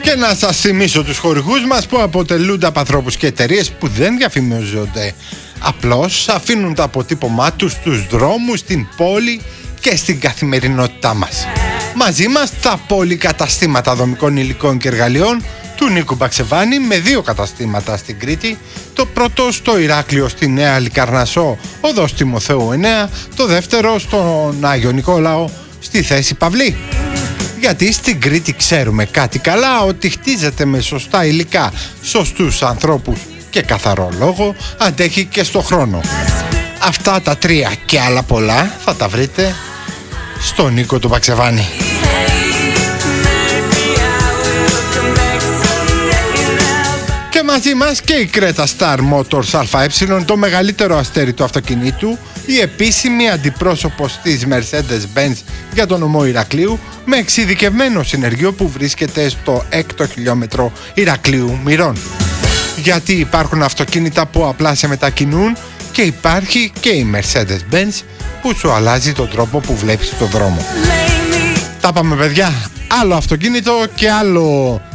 Και να σας θυμίσω τους χορηγούς μας που αποτελούνται από ανθρώπους και εταιρείες που δεν διαφημίζονται. Απλώς αφήνουν το αποτύπωμά τους στους δρόμους, στην πόλη και στην καθημερινότητά μας. Μαζί μας τα πολυκαταστήματα δομικών υλικών και εργαλείων του Νίκου Μπαξεβάνη, με 2 καταστήματα στην Κρήτη, το πρώτο στο Ηράκλειο στη Νέα Λικαρνασσό, οδός Τιμοθέου 9, το δεύτερο στον Άγιο Νικόλαο στη Θέση Παυλή. Γιατί στην Κρήτη ξέρουμε κάτι καλά, ότι χτίζεται με σωστά υλικά, σωστούς ανθρώπους και καθαρό λόγο, αντέχει και στο χρόνο. Αυτά τα 3 και άλλα πολλά θα τα βρείτε στο Νίκο του Μπαξεβάνη. Και μαζί μας και η Creta Star Motors ΑΕ, το μεγαλύτερο αστέρι του αυτοκινήτου, η επίσημη αντιπρόσωπος της Mercedes-Benz για τον νομό Ηρακλείου, με εξειδικευμένο συνεργείο που βρίσκεται στο 6ο χιλιόμετρο Ηρακλείου Μυρών. Γιατί υπάρχουν αυτοκίνητα που απλά σε μετακινούν και υπάρχει και η Mercedes-Benz που σου αλλάζει τον τρόπο που βλέπεις τον δρόμο. Τα πάμε παιδιά, άλλο αυτοκίνητο και άλλο